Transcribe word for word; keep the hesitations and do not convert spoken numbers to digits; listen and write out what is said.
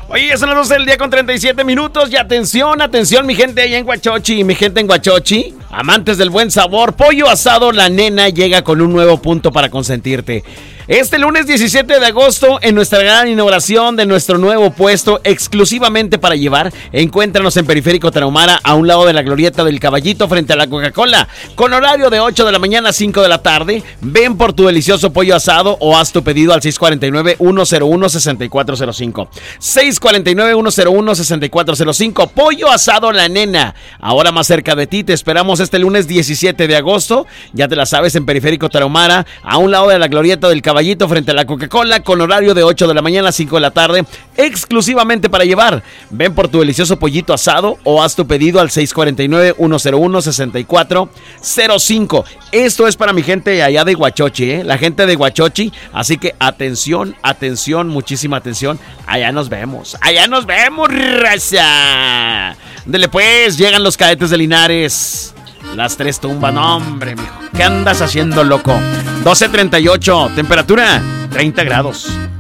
Oye, ya son las doce del día con treinta y siete minutos. Y atención, atención, mi gente allá en Huachochi, mi gente en Huachochi, amantes del buen sabor, Pollo Asado La Nena llega con un nuevo punto para consentirte. Este lunes diecisiete de agosto, en nuestra gran inauguración de nuestro nuevo puesto exclusivamente para llevar, encuéntranos en Periférico Tarahumara, a un lado de la Glorieta del Caballito, frente a la Coca-Cola, con horario de ocho de la mañana a cinco de la tarde. Ven por tu delicioso pollo asado o haz tu pedido al seis cuatro nueve, uno cero uno, seis cuatro cero cinco. seis cuatro nueve, uno cero uno, seis cuatro cero cinco. Pollo Asado La Nena, ahora más cerca de ti. Te esperamos este lunes diecisiete de agosto. Ya te la sabes, en Periférico Tarahumara, a un lado de la Glorieta del Caballito, frente a la Coca-Cola, con horario de ocho de la mañana a cinco de la tarde, exclusivamente para llevar. Ven por tu delicioso pollito asado o haz tu pedido al seis cuatro nueve, uno cero uno, seis cuatro cero cinco. Esto es para mi gente allá de Huachochi, ¿eh? La gente de Huachochi. Así que atención, atención, muchísima atención. Allá nos vemos, allá nos vemos, raza. Dele pues, llegan los cadetes de Linares. Las tres tumban, hombre, mijo. ¿Qué andas haciendo, loco? doce treinta y ocho, temperatura treinta grados.